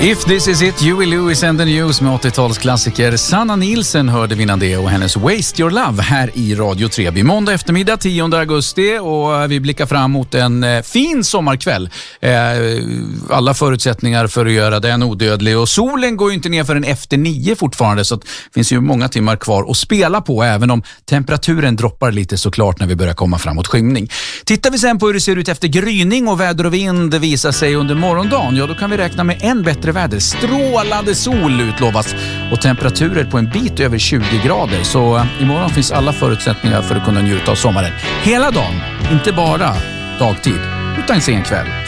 If this is it, Huey Lewis and the News med 80-talsklassiker. Sanna Nielsen hörde vi innan det och hennes Waste Your Love här i Radio Treby. Måndag eftermiddag 10 augusti och vi blickar fram mot en fin sommarkväll. Alla förutsättningar för att göra den odödlig och solen går ju inte ner förrän efter 9 fortfarande, så det finns ju många timmar kvar att spela på, även om temperaturen droppar lite såklart när vi börjar komma framåt skymning. Tittar vi sen på hur det ser ut efter gryning och väder och vind visar sig under morgondagen, ja då kan vi räkna med en bättre väder. Strålande sol utlovas och temperaturer på en bit över 20 grader. Så imorgon finns alla förutsättningar för att kunna njuta av sommaren hela dagen, inte bara dagtid utan sen kväll.